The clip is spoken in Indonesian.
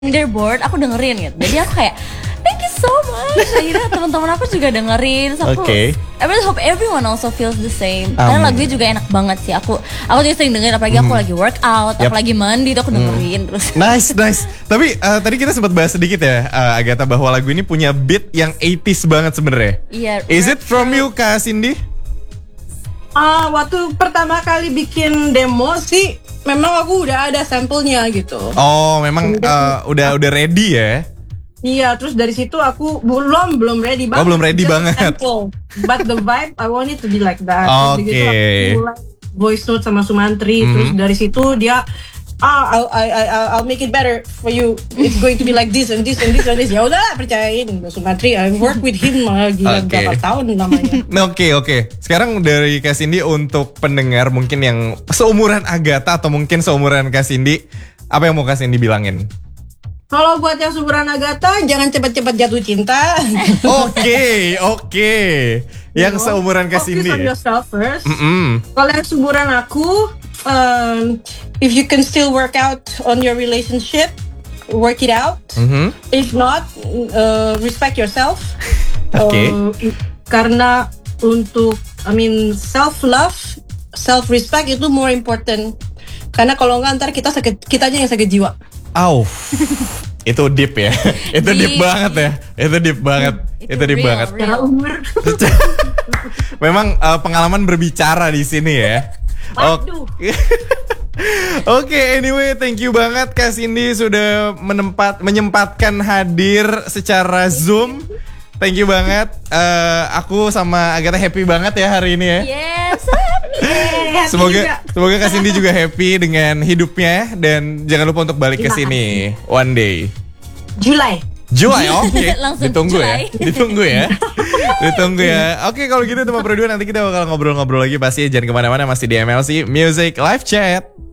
leaderboard aku dengerin gitu. Jadi aku kayak thank you so much. Akhirnya teman-teman aku juga dengerin. So aku I really hope everyone also feels the same. Karena lagunya juga enak banget sih. Aku juga sering dengerin, apalagi aku lagi workout, aku lagi mandi tuh aku dengerin terus. Nice. Tapi tadi kita sempat bahas sedikit ya, Agatha, bahwa lagu ini punya beat yang 80s banget sebenarnya. Iya. Is it from you, Kak Cindy? Waktu pertama kali bikin demo sih, memang aku udah ada sampelnya gitu. Oh, memang udah ready ya? Iya, terus dari situ aku belum ready banget. Oh, belum ready banget. Sample. But the vibe, I want it to be like that. Oke. Gitu, aku mulai voice note sama Sumantri, terus dari situ dia I'll make it better for you. It's going to be like this and this and this and this. Ya udah, percayain Sumantri. I work with him gila berapa tahun namanya. Oke. Sekarang dari Kak Cindy, untuk pendengar mungkin yang seumuran Agatha atau mungkin seumuran Kak Cindy, apa yang mau Kak Cindy bilangin? Kalau buat yang seumuran Agatha, jangan cepat-cepat jatuh cinta. Oke. Yang seumuran Kak Cindy. Focus on yourself first. Kalau yang seumuran aku, if you can still work out on your relationship, work it out. If not, respect yourself. Karena untuk, self-love, self-respect itu more important. Karena kalau nggak ntar kitanya yang sakit jiwa. Itu deep ya. Itu deep banget ya. Itu deep banget. Secara umur. Memang pengalaman berbicara di sini ya. Oke, anyway, thank you banget Kak Cindy sudah menyempatkan hadir secara Zoom. Thank you banget. Aku sama Agatha happy banget ya hari ini ya. Yes. Semoga Kak Cindy juga happy dengan hidupnya, dan jangan lupa untuk balik ke sini one day. Julai, oke. Ditunggu Julai. ya. Oke, kalau gitu teman berdua, nanti kita bakal ngobrol-ngobrol lagi pasti. Jangan kemana-mana, masih di MLC Music Live Chat.